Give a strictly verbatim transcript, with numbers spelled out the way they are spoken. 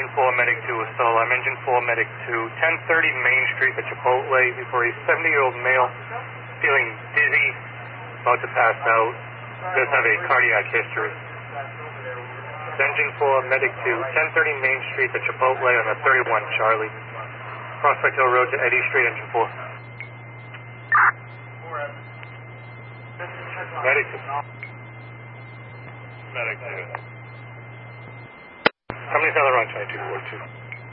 four, Medic two, Assault. I'm Engine four, Medic two, ten thirty Main Street at Chipotle before a seventy-year-old male feeling dizzy, about to pass out, does have a cardiac history. Engine four, Medic two, ten thirty Main Street at Chipotle on the thirty-one Charlie. Prospect Hill Road to Eddy Street, Engine four. Medic two. Medic two. How many other on twenty-two forty-two?